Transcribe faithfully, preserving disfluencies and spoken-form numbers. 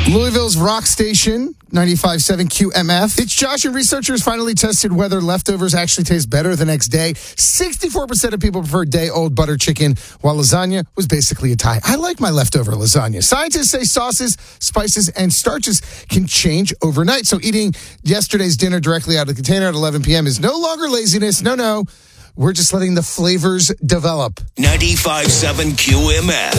Louisville's Rock Station, ninety-five point seven Q M F. It's Josh, and researchers finally tested whether leftovers actually taste better the next day. sixty-four percent of people prefer day-old butter chicken, while lasagna was basically a tie. I like my leftover lasagna. Scientists say sauces, spices, and starches can change overnight. So eating yesterday's dinner directly out of the container at eleven p.m. is no longer laziness. No, no. We're just letting the flavors develop. ninety-five point seven Q M F.